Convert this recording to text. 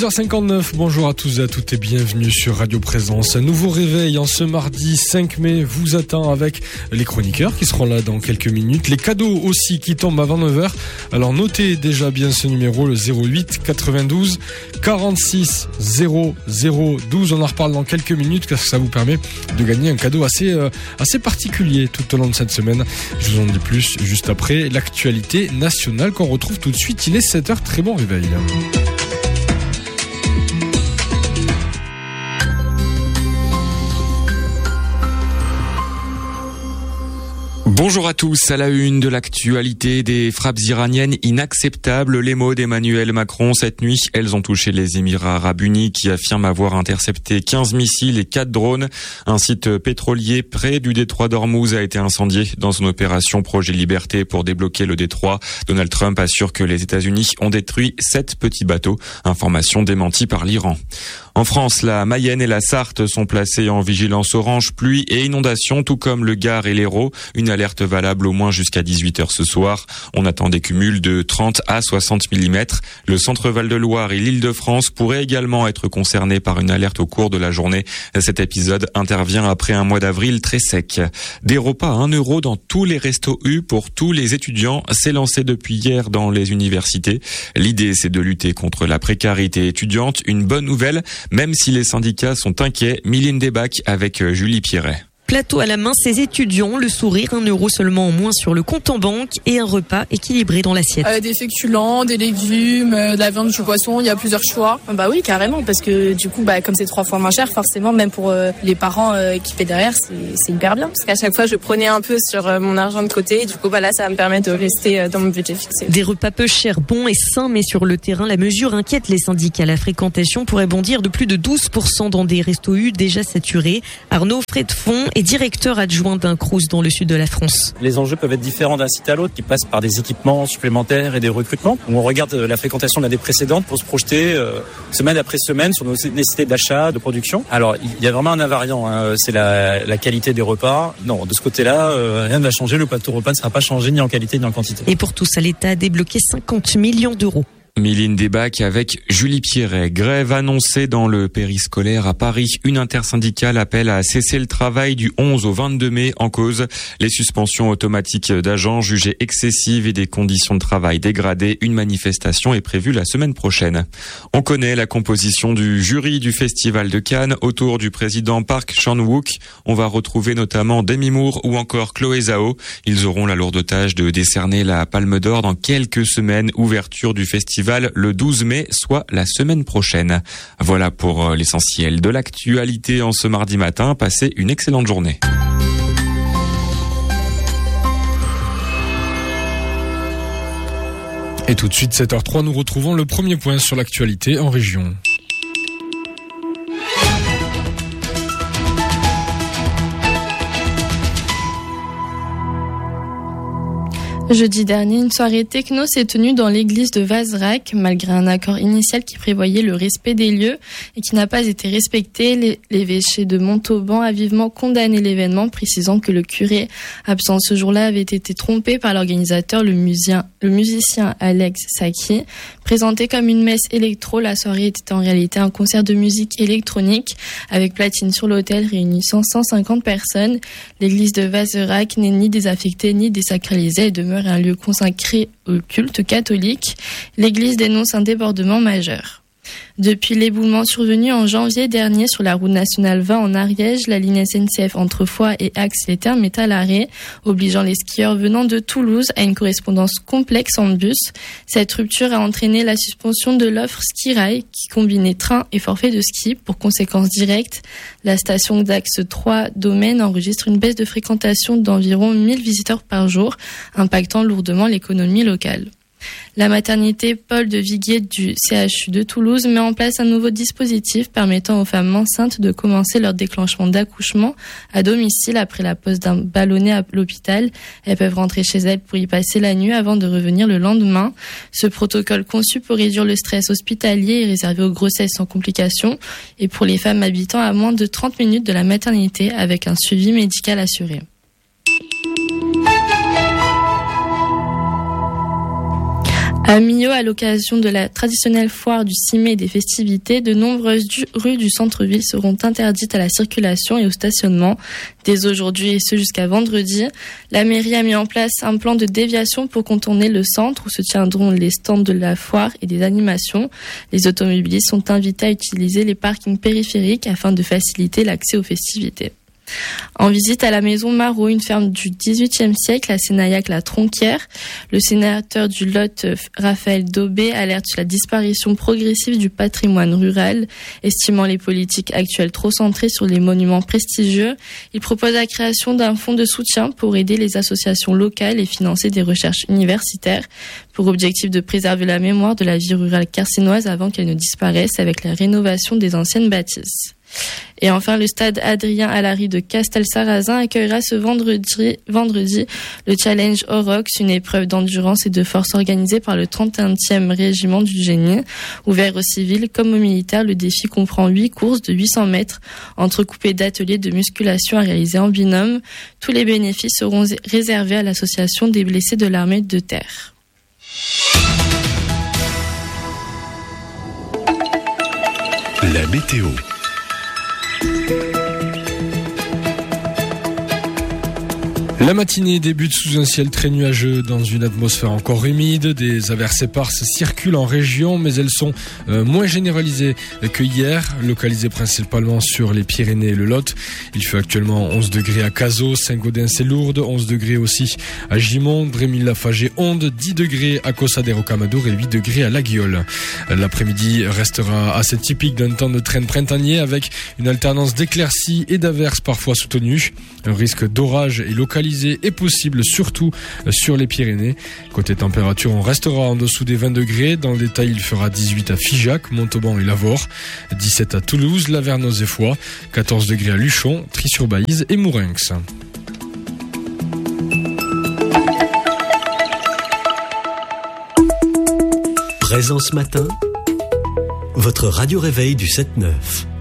6h59, bonjour à tous et à toutes et bienvenue sur Radio Présence. Un nouveau réveil en ce mardi 5 mai vous attend avec les chroniqueurs qui seront là dans quelques minutes. Les cadeaux aussi qui tombent avant 9h. Alors notez déjà bien ce numéro, le 08 92 46 00 12. On en reparle dans quelques minutes parce que ça vous permet de gagner un cadeau assez particulier tout au long de cette semaine. Je vous en dis plus juste après l'actualité nationale qu'on retrouve tout de suite. Il est 7h, très bon réveil. Bonjour à tous, à la une de l'actualité, des frappes iraniennes inacceptables. Les mots d'Emmanuel Macron cette nuit, elles ont touché les Émirats Arabes Unis qui affirment avoir intercepté 15 missiles et 4 drones. Un site pétrolier près du détroit d'Ormuz a été incendié dans une opération Projet Liberté pour débloquer le détroit. Donald Trump assure que les États-Unis ont détruit 7 petits bateaux. Information démentie par l'Iran. En France, la Mayenne et la Sarthe sont placées en vigilance orange pluie et inondation, tout comme le Gard et l'Hérault. Une alerte valable au moins jusqu'à 18h ce soir. On attend des cumuls de 30 à 60 mm. Le centre Val-de-Loire et l'Île-de-France pourraient également être concernés par une alerte au cours de la journée. Cet épisode intervient après un mois d'avril très sec. Des repas à 1 euro dans tous les restos U pour tous les étudiants. C'est lancé depuis hier dans les universités. L'idée, c'est de lutter contre la précarité étudiante. Une bonne nouvelle, même si les syndicats sont inquiets. Mylène Debac avec Julie Pierret. Plateau à la main, ces étudiants, le sourire, 1 euro seulement en moins sur le compte en banque et un repas équilibré dans l'assiette. Des féculents, des légumes, de la viande, du poisson, il y a plusieurs choix. Bah oui, carrément, parce que du coup, comme c'est 3 fois moins cher, forcément, même pour les parents qui paient derrière, c'est hyper bien. Parce qu'à chaque fois, je prenais un peu sur mon argent de côté, et du coup, là, ça va me permettre de rester dans mon budget fixé. Des repas peu chers, bons et sains, mais sur le terrain, la mesure inquiète les syndicats. La fréquentation pourrait bondir de plus de 12% dans des restos U déjà saturés. Arnaud Fredfond est directeur adjoint d'un Crous dans le sud de la France. Les enjeux peuvent être différents d'un site à l'autre, qui passent par des équipements supplémentaires et des recrutements. On regarde la fréquentation de l'année précédente pour se projeter semaine après semaine sur nos nécessités d'achat, de production. Alors, il y a vraiment un invariant, c'est la qualité des repas. Non, de ce côté-là, rien ne va changer. Le plateau repas ne sera pas changé ni en qualité ni en quantité. Et pour tout ça, l'État a débloqué 50 millions d'euros. Mylène Debac avec Julie Pierret. Grève annoncée dans le périscolaire à Paris. Une intersyndicale appelle à cesser le travail du 11 au 22 mai en cause les suspensions automatiques d'agents jugées excessives et des conditions de travail dégradées. Une manifestation est prévue la semaine prochaine. On connaît la composition du jury du Festival de Cannes autour du président Park Chan-wook. On va retrouver notamment Demi Moore ou encore Chloé Zhao. Ils auront la lourde tâche de décerner la Palme d'Or dans quelques semaines. Ouverture du festival le 12 mai, soit la semaine prochaine. Voilà pour l'essentiel de l'actualité en ce mardi matin. Passez une excellente journée. Et tout de suite, 7h03, nous retrouvons le premier point sur l'actualité en région. Jeudi dernier, une soirée techno s'est tenue dans l'église de Vazerac. Malgré un accord initial qui prévoyait le respect des lieux et qui n'a pas été respecté, l'évêché de Montauban a vivement condamné l'événement, précisant que le curé absent ce jour-là avait été trompé par l'organisateur, le musicien Alex Saki. Présenté comme une messe électro, la soirée était en réalité un concert de musique électronique avec platine sur l'autel réunissant 150 personnes. L'église de Vazerac n'est ni désaffectée ni désacralisée et demeure un lieu consacré au culte catholique. L'église dénonce un débordement majeur. Depuis l'éboulement survenu en janvier dernier sur la route nationale 20 en Ariège, la ligne SNCF entre Foix et Ax-les-Thermes est à l'arrêt, obligeant les skieurs venant de Toulouse à une correspondance complexe en bus. Cette rupture a entraîné la suspension de l'offre Ski Rail qui combinait train et forfait de ski. Pour conséquence directe, la station d'Axe 3 Domaine enregistre une baisse de fréquentation d'environ 1000 visiteurs par jour, impactant lourdement l'économie locale. La maternité Paul de Viguier du CHU de Toulouse met en place un nouveau dispositif permettant aux femmes enceintes de commencer leur déclenchement d'accouchement à domicile après la pose d'un ballonnet à l'hôpital. Elles peuvent rentrer chez elles pour y passer la nuit avant de revenir le lendemain. Ce protocole conçu pour réduire le stress hospitalier est réservé aux grossesses sans complications et pour les femmes habitant à moins de 30 minutes de la maternité avec un suivi médical assuré. À Millau, à l'occasion de la traditionnelle foire du 6 mai et des festivités, de nombreuses rues du centre-ville seront interdites à la circulation et au stationnement. Dès aujourd'hui et ce jusqu'à vendredi, la mairie a mis en place un plan de déviation pour contourner le centre où se tiendront les stands de la foire et des animations. Les automobilistes sont invités à utiliser les parkings périphériques afin de faciliter l'accès aux festivités. En visite à la maison Marot, une ferme du XVIIIe siècle à Sénaillac-la-Tronquière, le sénateur du Lot, Raphaël Daubé, alerte sur la disparition progressive du patrimoine rural, estimant les politiques actuelles trop centrées sur les monuments prestigieux. Il propose la création d'un fonds de soutien pour aider les associations locales et financer des recherches universitaires, pour objectif de préserver la mémoire de la vie rurale carcinoise avant qu'elle ne disparaisse avec la rénovation des anciennes bâtisses. Et enfin, le stade Adrien Alary de Castelsarrasin accueillera ce vendredi le Challenge Aurochs, une épreuve d'endurance et de force organisée par le 31e régiment du génie. Ouvert aux civils comme aux militaires, le défi comprend 8 courses de 800 mètres, entrecoupées d'ateliers de musculation à réaliser en binôme. Tous les bénéfices seront réservés à l'association des blessés de l'armée de terre. La météo. La matinée débute sous un ciel très nuageux dans une atmosphère encore humide. Des averses éparses circulent en région, mais elles sont moins généralisées que hier, localisées principalement sur les Pyrénées et le Lot. Il fait actuellement 11 degrés à Cazaux, Saint-Gaudens-et-Lourdes, 11 degrés aussi à Gimont, Drémil-Laffage et Onde, 10 degrés à Cossa des Rocamadour et 8 degrés à La Guiole. L'après-midi restera assez typique d'un temps de traîne printanier avec une alternance d'éclaircies et d'averses parfois soutenues. Un risque d'orage est localisé est possible, surtout sur les Pyrénées. Côté température, on restera en dessous des 20 degrés. Dans le détail, il fera 18 à Figeac, Montauban et Lavore, 17 à Toulouse, Lavernoz et Foix, 14 degrés à Luchon, Trie-sur-Baïse et Mourinx. Présent ce matin, votre radio réveil du 7-9.